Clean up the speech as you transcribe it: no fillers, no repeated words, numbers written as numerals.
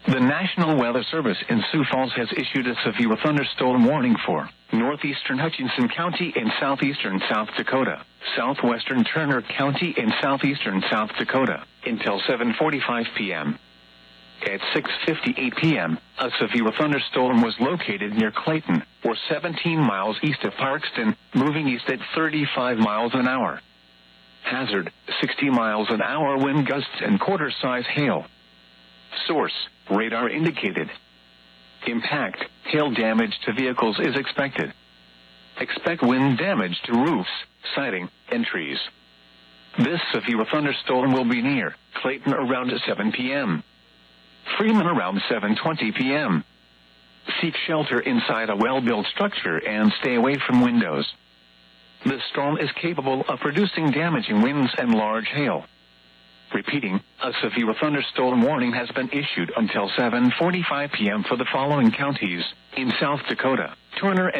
The National Weather Service in Sioux Falls has issued a severe thunderstorm warning for northeastern Hutchinson County in southeastern South Dakota, southwestern Turner County in southeastern South Dakota, until 7:45 p.m. At 6:58 p.m., a severe thunderstorm was located near Clayton, or 17 miles east of Parkston, moving east at 35 miles an hour. Hazard, 60 miles an hour wind gusts and quarter-size hail. Source, radar indicated. Impact, hail damage to vehicles is expected. Expect wind damage to roofs, siding, and trees. This severe thunderstorm will be near Clayton around 7 p.m. Freeman around 7:20 p.m. Seek shelter inside a well-built structure and stay away from windows. The storm is capable of producing damaging winds and large hail. Repeating, a severe thunderstorm warning has been issued until 7:45 p.m. for the following counties in South Dakota: Turner